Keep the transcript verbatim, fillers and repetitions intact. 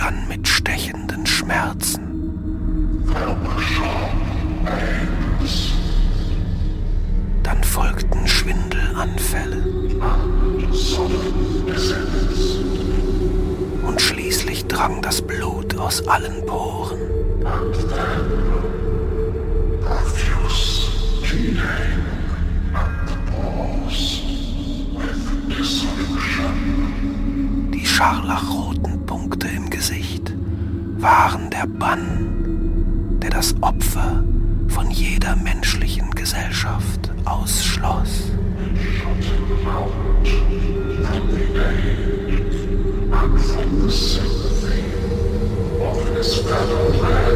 begann mit stechenden Schmerzen. Dann folgten Schwindelanfälle. Und schließlich drang das Blut aus allen Poren. Die scharlachroten Punkte im Gesicht waren der Bann, der das Opfer